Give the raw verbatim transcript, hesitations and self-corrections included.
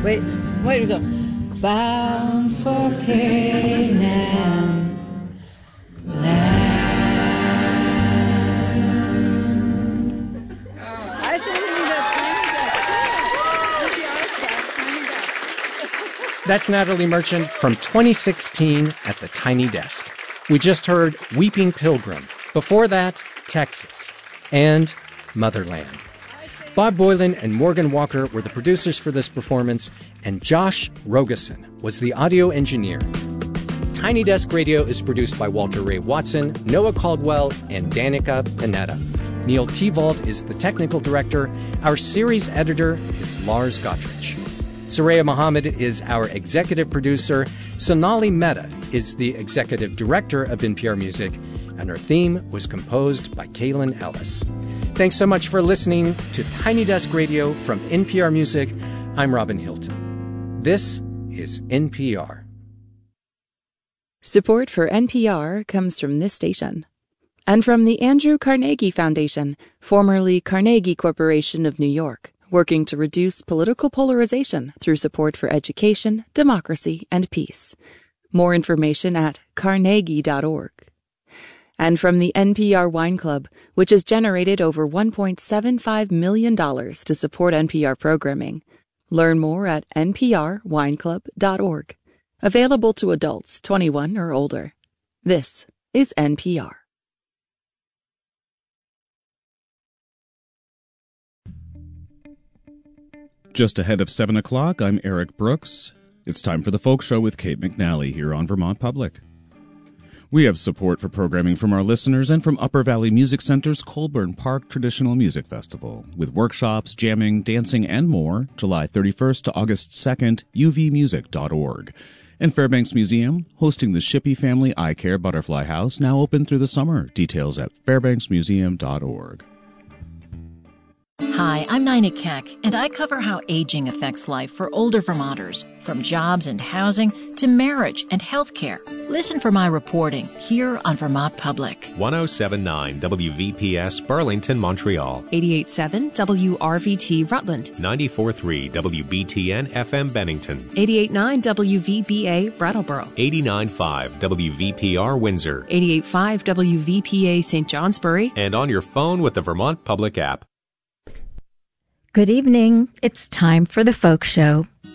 Wait, wait, we go. Bound for Canaan land. I think we need a tiny desk. That's Natalie Merchant from twenty sixteen at the Tiny Desk. We just heard Weeping Pilgrim. Before that, Texas. And Motherland. Bob Boylan and Morgan Walker were the producers for this performance, and Josh Rogosin was the audio engineer. Tiny Desk Radio is produced by Walter Ray Watson, Noah Caldwell, and Danica Panetta. Neil Tevald is the technical director. Our series editor is Lars Gottrich. Soraya Mohammed is our executive producer. Sonali Mehta is the executive director of N P R Music, and our theme was composed by Kaylin Ellis. Thanks so much for listening to Tiny Desk Radio from N P R Music. I'm Robin Hilton. This is N P R. Support for N P R comes from this station and from the Andrew Carnegie Foundation, formerly Carnegie Corporation of New York, working to reduce political polarization through support for education, democracy, and peace. More information at carnegie dot org. And from the N P R Wine Club, which has generated over one point seven five million dollars to support N P R programming. Learn more at n p r wine club dot org. Available to adults twenty-one or older. This is N P R. Just ahead of seven o'clock, I'm Eric Brooks. It's time for the Folk Show with Kate McNally here on Vermont Public. We have support for programming from our listeners and from Upper Valley Music Center's Colburn Park Traditional Music Festival, with workshops, jamming, dancing, and more, July thirty-first to August second, u v music dot org. And Fairbanks Museum, hosting the Shippey Family Eye Care Butterfly House, now open through the summer. Details at fairbanks museum dot org. Hi, I'm Nina Keck, and I cover how aging affects life for older Vermonters, from jobs and housing to marriage and health care. Listen for my reporting here on Vermont Public. one oh seven point nine W V P S Burlington, Montreal. eighty-eight point seven W R V T Rutland. ninety-four point three W B T N F M Bennington. eighty-eight point nine W V B A Brattleboro. eighty-nine point five W V P R Windsor. eighty-eight point five W V P A Saint Johnsbury. And on your phone with the Vermont Public app. Good evening. It's time for the Folk Show.